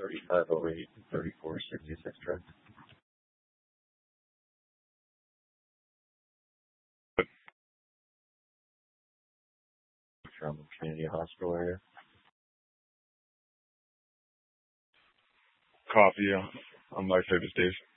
3508 and 3466 Trent. From Community Hospital area. Copy on my side of the station.